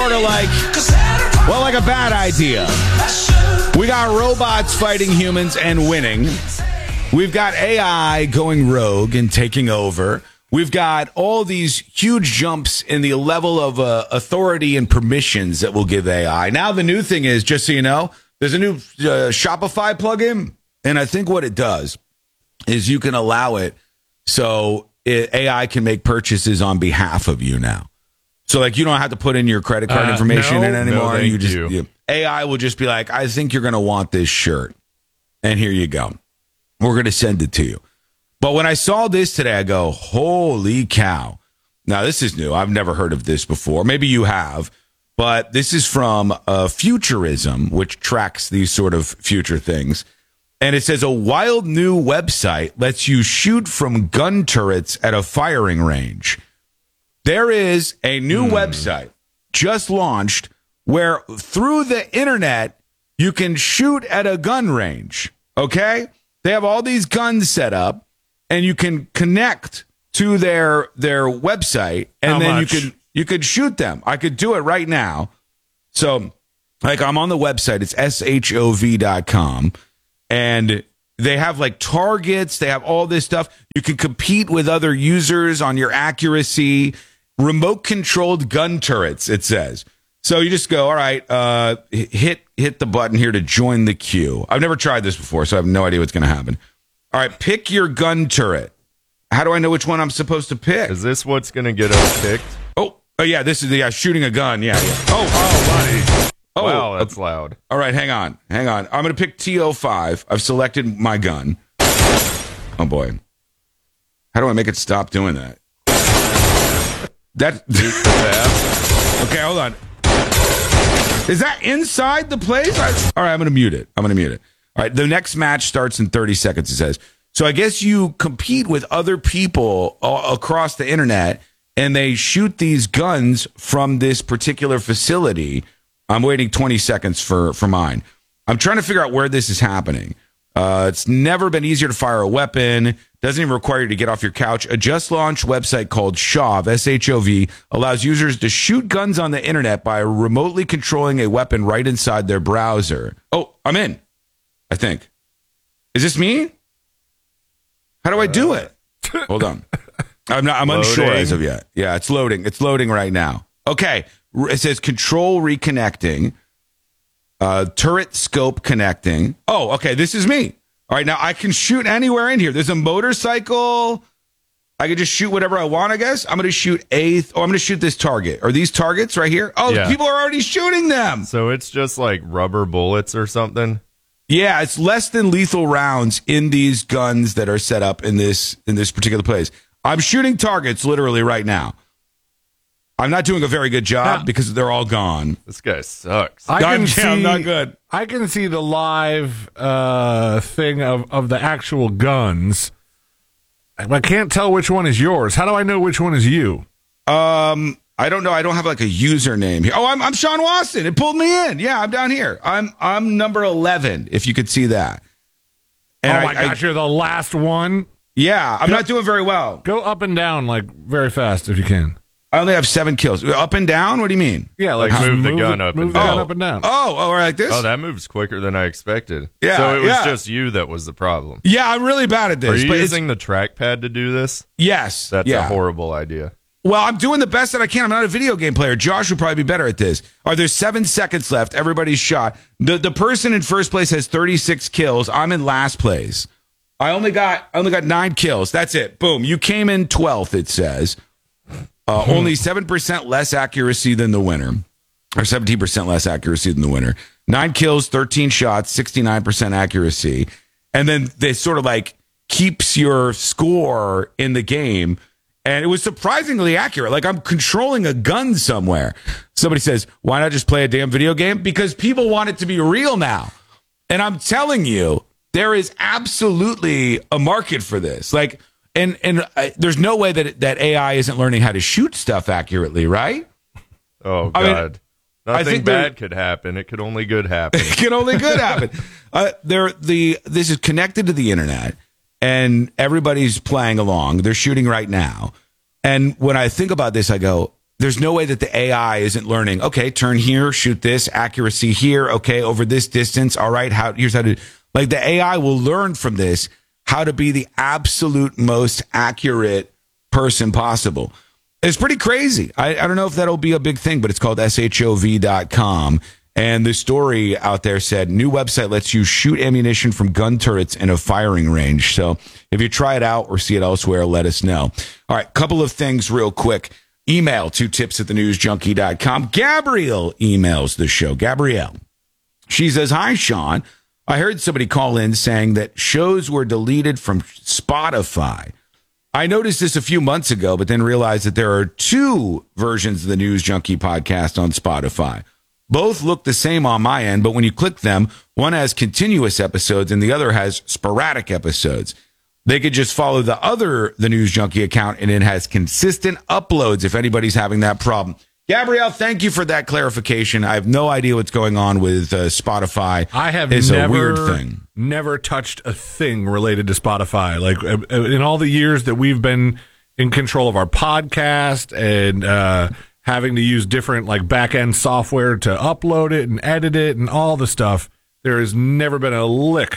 Sort of like, well, like a bad idea. We got robots fighting humans and winning. We've got AI going rogue and taking over. We've got all these huge jumps in the level of authority and permissions that we'll give AI. Now, the new thing is, just so you know, there's a new Shopify plugin. And I think what it does is you can allow it so AI can make purchases on behalf of you now. So, like, you don't have to put in your credit card information in anymore. AI will just be like, I think you're going to want this shirt. And here you go. We're going to send it to you. But when I saw this today, I go, holy cow. Now, this is new. I've never heard of this before. Maybe you have. But this is from Futurism, which tracks these sort of future things. And it says a wild new website lets you shoot from gun turrets at a firing range. There is a new website just launched where through the internet, you can shoot at a gun range. Okay? They have all these guns set up and you can connect to their website and then you could shoot them. I could do it right now. So, like, I'm on the website. It's shov.com and they have like targets. They have all this stuff. You can compete with other users on your accuracy. Remote controlled gun turrets, it says. So you just go, all right, hit the button here to join the queue. I've never tried this before, so I have no idea what's going to happen. All right, pick your gun turret. How do I know which one I'm supposed to pick? Is this what's going to get us picked? Oh, yeah, this is the shooting a gun. Yeah. Oh, buddy. Oh, wow, that's loud. All right, hang on. I'm going to pick TO5. I've selected my gun. Oh, boy. How do I make it stop doing that? Okay, hold on. Is that inside the place? All right, I'm going to mute it. All right, the next match starts in 30 seconds, it says. So I guess you compete with other people across the internet, and they shoot these guns from this particular facility. I'm waiting 20 seconds for mine. I'm trying to figure out where this is happening. It's never been easier to fire a weapon. Doesn't even require you to get off your couch. A just-launched website called Shov, S-H-O-V, allows users to shoot guns on the internet by remotely controlling a weapon right inside their browser. Oh, I'm in, I think. Is this me? How do I do it? Hold on. I'm unsure as of yet. Yeah, it's loading. It's loading right now. Okay. It says control reconnecting. Turret scope connecting. Oh, okay. This is me. All right. Now I can shoot anywhere in here. There's a motorcycle. I can just shoot whatever I want, I guess. I'm going to shoot I'm going to shoot this target. Are these targets right here? Oh, yeah. People are already shooting them. So it's just like rubber bullets or something? Yeah, it's less than lethal rounds in these guns that are set up in this particular place. I'm shooting targets literally right now. I'm not doing a very good job because they're all gone. This guy sucks. I'm not good. I can see the live thing of the actual guns. I can't tell which one is yours. How do I know which one is you? I don't know. I don't have like a username here. Oh, I'm Sean Watson. It pulled me in. Yeah, I'm down here. I'm number 11, if you could see that. And oh my gosh, you're the last one? Yeah, I'm not doing very well. Go up and down like very fast if you can. I only have 7 kills. Up and down? What do you mean? Yeah, like move the gun up and down. Up and down. Oh, like this? Oh, that moves quicker than I expected. Yeah, so it was just you that was the problem. Yeah, I'm really bad at this. Are you using the trackpad to do this? Yes. That's a horrible idea. Well, I'm doing the best that I can. I'm not a video game player. Josh would probably be better at this. There's 7 seconds left. Everybody's shot. The person in first place has 36 kills. I'm in last place. I only got 9 kills. That's it. Boom. You came in 12th, it says. Only 7% less accuracy than the winner, or 17% less accuracy than the winner. 9 kills, 13 shots, 69% accuracy. And then they sort of like keeps your score in the game. And it was surprisingly accurate. Like I'm controlling a gun somewhere. Somebody says, why not just play a damn video game? Because people want it to be real now. And I'm telling you, there is absolutely a market for this. Like, and there's no way that AI isn't learning how to shoot stuff accurately, right? Oh, God. I mean, nothing bad could happen. It could only good happen. It can only good happen. This is connected to the internet, and everybody's playing along. They're shooting right now. And when I think about this, I go, there's no way that the AI isn't learning. Okay, turn here, shoot this, accuracy here. Okay, over this distance. All right, here's how to, like, the AI will learn from this how to be the absolute most accurate person possible. It's pretty crazy. I don't know if that'll be a big thing, but it's called shov.com. And the story out there said, new website lets you shoot ammunition from gun turrets in a firing range. So if you try it out or see it elsewhere, let us know. All right, couple of things real quick. Email to tips@thenewsjunkie.com. Gabrielle emails the show. Gabrielle. She says, hi, Sean. I heard somebody call in saying that shows were deleted from Spotify. I noticed this a few months ago, but then realized that there are two versions of the News Junkie podcast on Spotify. Both look the same on my end, but when you click them, one has continuous episodes and the other has sporadic episodes. They could just follow the News Junkie account, and it has consistent uploads if anybody's having that problem. Gabrielle, thank you for that clarification. I have no idea what's going on with Spotify. I have a weird thing. Never touched a thing related to Spotify. Like, in all the years that we've been in control of our podcast and having to use different like back-end software to upload it and edit it and all the stuff, there has never been a lick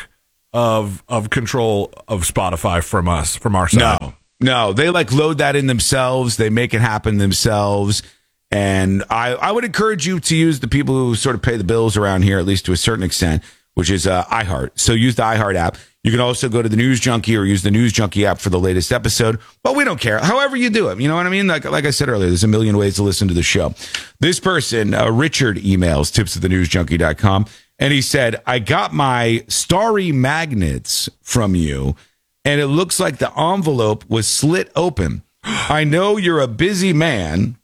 of control of Spotify from our side. No, they like load that in themselves. They make it happen themselves. And I would encourage you to use the people who sort of pay the bills around here, at least to a certain extent, which is iHeart. So use the iHeart app. You can also go to the News Junkie or use the News Junkie app for the latest episode. But we don't care. However you do it. You know what I mean? Like I said earlier, there's a million ways to listen to the show. This person, Richard, emails tips@thenewsjunkie.com. And he said, I got my starry magnets from you, and it looks like the envelope was slit open. I know you're a busy man.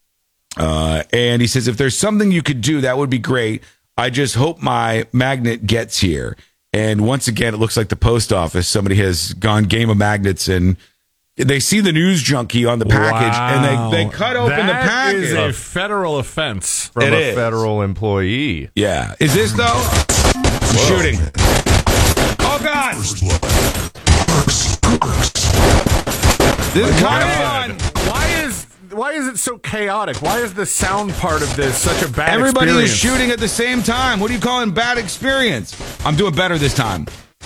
And he says, if there's something you could do, that would be great. I just hope my magnet gets here. And once again, it looks like the post office. Somebody has gone game of magnets, and they see the News Junkie on the package, and they cut open the package. That is a federal offense from a federal employee. Yeah. Is this, though? Shooting. Oh, God. This is kind of fun. Why is it so chaotic? Why is the sound part of this such a bad Everybody experience? is shooting at the same time. What are you calling bad experience? I'm doing better this time.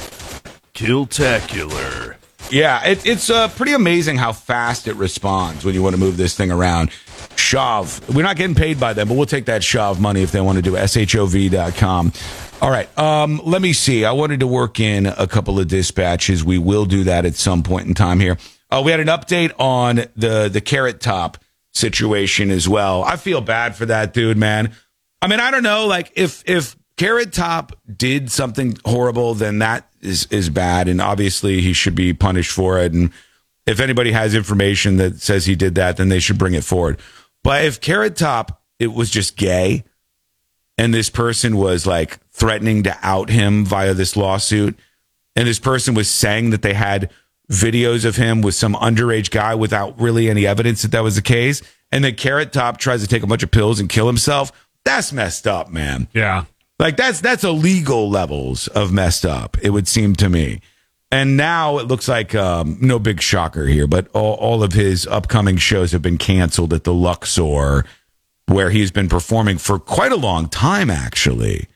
Killtacular. Yeah, it's pretty amazing how fast it responds when you want to move this thing around. Shov. We're not getting paid by them, but we'll take that Shov money if they want to do it. shov.com. All right, let me see. I wanted to work in a couple of dispatches. We will do that at some point in time here. We had an update on the Carrot Top situation as well. I feel bad for that dude, man. I mean, I don't know. Like, if Carrot Top did something horrible, then that is bad, and obviously he should be punished for it. And if anybody has information that says he did that, then they should bring it forward. But if Carrot Top, it was just gay, and this person was like threatening to out him via this lawsuit, and this person was saying that they had videos of him with some underage guy without really any evidence that was the case, and then Carrot Top tries to take a bunch of pills and kill himself, that's messed up, man. Yeah. Like, that's illegal levels of messed up, it would seem to me. And now it looks like, no big shocker here, but all of his upcoming shows have been canceled at the Luxor, where he's been performing for quite a long time, actually.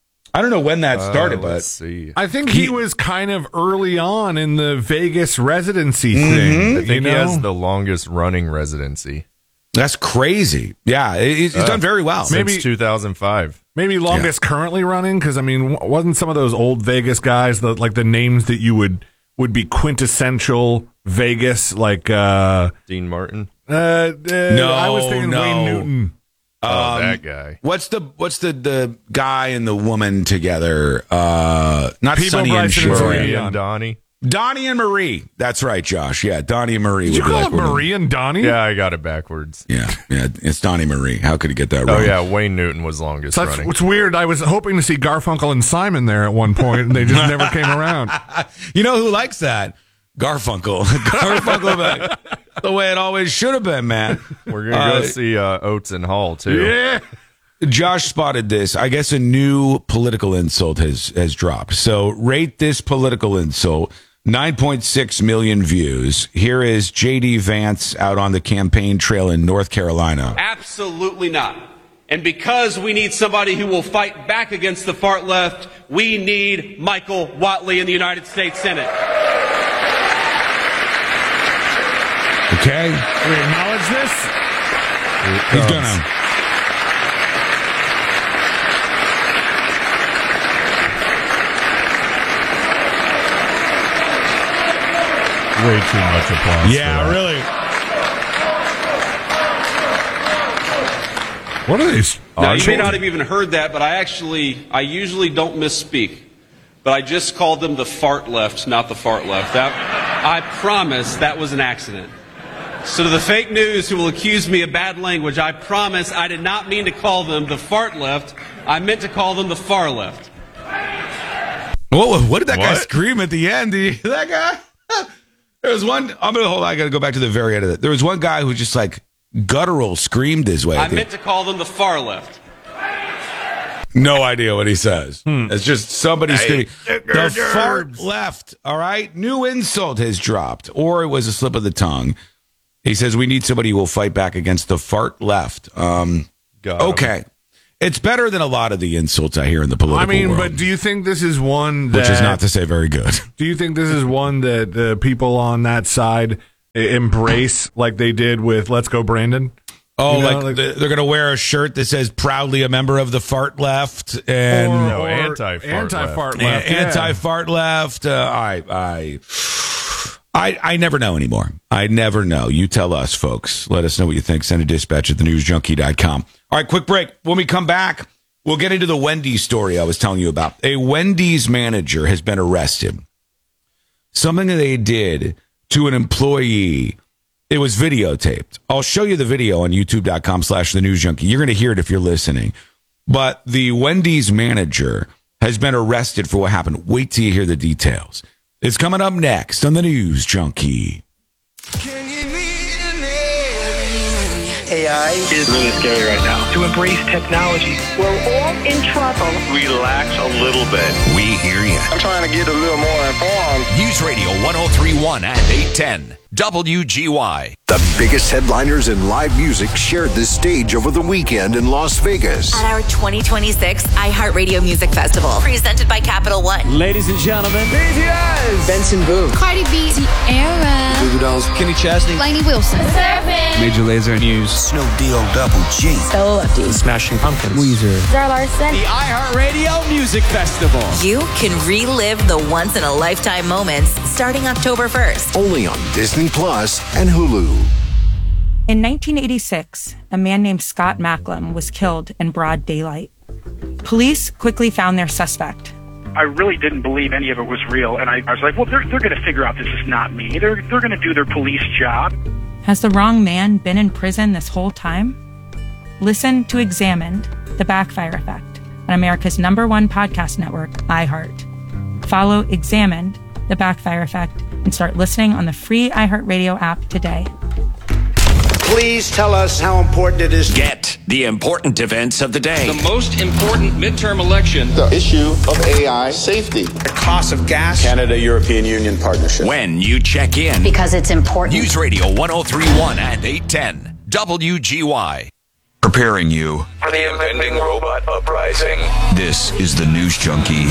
I don't know when that started, but see. I think he was kind of early on in the Vegas residency thing. I think he has the longest running residency. That's crazy. Yeah, he's done very well. Since 2005. Maybe longest currently running, because, I mean, wasn't some of those old Vegas guys, the names that you would be quintessential Vegas, like... Dean Martin? No, I was thinking Wayne Newton. That guy. What's the guy and the woman together? Not People Sonny and Bryson and Cher. Marie and Donnie. Donnie and Marie. That's right, Josh. Yeah, Donnie and Marie. Did you call it Marie and Donnie? Yeah, I got it backwards. Yeah, it's Donnie Marie. How could he get that wrong? Oh, yeah, Wayne Newton was longest running. It's weird. I was hoping to see Garfunkel and Simon there at one point, and they just never came around. You know who likes that? Garfunkel. Garfunkel, the way it always should have been, man. We're going to go see Oates and Hall, too. Yeah. Josh spotted this. I guess a new political insult has dropped. So rate this political insult. 9.6 million views. Here is J.D. Vance out on the campaign trail in North Carolina. Absolutely not. And because we need somebody who will fight back against the far left, we need Michael Whatley in the United States Senate. Okay. We acknowledge this? He's gonna. Way too much applause. Yeah, really. What are these? Now, you may not have even heard that, but I usually don't misspeak. But I just called them the fart left, not the fart left. I promise that was an accident. So to the fake news who will accuse me of bad language, I promise I did not mean to call them the fart left. I meant to call them the far left. What did that guy scream at the end? Did you hear that guy? There was one. I got to go back to the very end of it. There was one guy who just like guttural screamed his way. I meant to call them the far left. No idea what he says. It's just somebody screaming. The fart left. All right. New insult has dropped, or it was a slip of the tongue. He says we need somebody who will fight back against the fart left. Okay. It's better than a lot of the insults I hear in the political world. But do you think this is one that... Which is not to say very good. Do you think this is one that the people on that side embrace like they did with Let's Go Brandon? Oh, they're going to wear a shirt that says proudly a member of the fart left and anti-fart left. Anti-fart left. I never know anymore. I never know. You tell us, folks. Let us know what you think. Send a dispatch at thenewsjunkie.com. All right, quick break. When we come back, we'll get into the Wendy's story I was telling you about. A Wendy's manager has been arrested. Something that they did to an employee, it was videotaped. I'll show you the video on youtube.com/thenewsjunkie. You're going to hear it if you're listening. But the Wendy's manager has been arrested for what happened. Wait till you hear the details. It's coming up next on the News Junkie. AI is really scary right now. To embrace technology. We're all in trouble. Relax a little bit. We hear you. I'm trying to get a little more informed. News Radio 103.1 and 810. WGY. The biggest headliners in live music shared this stage over the weekend in Las Vegas. At our 2026 iHeartRadio Music Festival, presented by Capital One. Ladies and gentlemen, BTS, Benson Boone, Cardi B, Tierra, Goo Goo Dolls, Kenny Chesney, Lainey Wilson, Surfing, Major Lazer, News, Snow Double G, Stella Lefty, Smashing Pumpkins, Weezer, Zara Larson. The iHeartRadio Music Festival. You can relive the once-in-a-lifetime moments starting October 1st. Only on Disney Plus and Hulu. In 1986, a man named Scott Macklem was killed in broad daylight. Police quickly found their suspect. I really didn't believe any of it was real, and I was like, well, they're going to figure out this is not me. They're going to do their police job. Has the wrong man been in prison this whole time? Listen to Examined, The Backfire Effect, on America's #1 podcast network, iHeart. Follow Examined, The Backfire Effect, and start listening on the free iHeartRadio app today. Please tell us how important it is. Get the important events of the day. The most important midterm election. The issue of AI safety. The cost of gas. Canada-European Union partnership. When you check in. Because it's important. News Radio 103.1 and 810. WGY. Preparing you for the impending robot uprising. This is the News Junkie.